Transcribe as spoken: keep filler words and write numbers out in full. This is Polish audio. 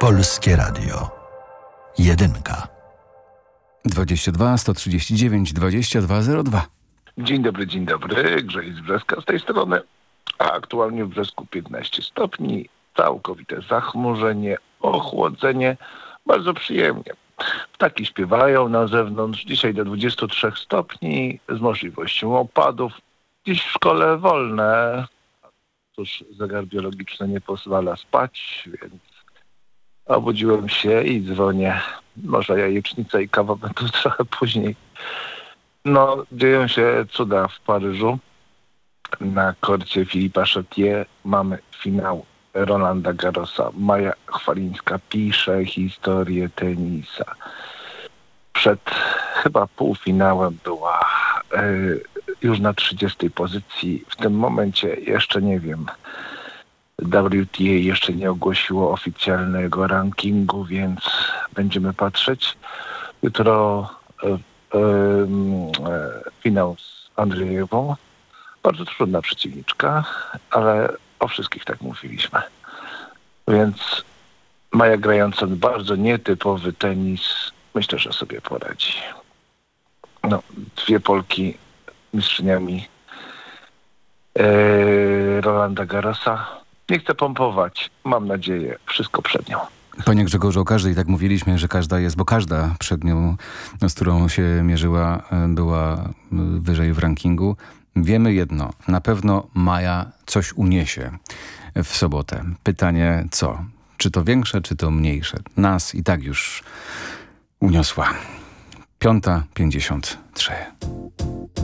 Polskie Radio. Jedynka. dwadzieścia dwa, sto trzydzieści dziewięć, dwadzieścia dwa zero dwa. Dzień dobry, dzień dobry. Grzej z Brzeska z tej strony. A aktualnie w Brzesku piętnaście stopni, całkowite zachmurzenie, ochłodzenie. Bardzo przyjemnie. Ptaki śpiewają na zewnątrz. Dzisiaj do dwudziestu trzech stopni z możliwością opadów. Dziś w szkole wolne. Cóż, zegar biologiczny nie pozwala spać, więc obudziłem się i dzwonię. Może jajecznica i kawa będą trochę później. No, dzieją się cuda w Paryżu. Na korcie Filipa Chatrier mamy finał Rolanda Garrosa. Maja Chwalińska pisze historię tenisa. Przed chyba półfinałem była y, już na trzydziestej pozycji. W tym momencie jeszcze nie wiem. W T A jeszcze nie ogłosiło oficjalnego rankingu, więc będziemy patrzeć. Jutro y, y, y, finał z Andrzejewą. Bardzo trudna przeciwniczka, ale o wszystkich tak mówiliśmy. Więc Maja grająca bardzo nietypowy tenis, myślę, że sobie poradzi. No, dwie Polki mistrzyniami yy, Rolanda Garrosa. Nie chcę pompować. Mam nadzieję, wszystko przed nią. Panie Grzegorzu, o każdej tak mówiliśmy, że każda jest, bo każda przed nią, z którą się mierzyła, była wyżej w rankingu. Wiemy jedno, na pewno Maja coś uniesie w sobotę. Pytanie co? Czy to większe, czy to mniejsze? Nas i tak już uniosła. Piąta pięćdziesiąt trzy.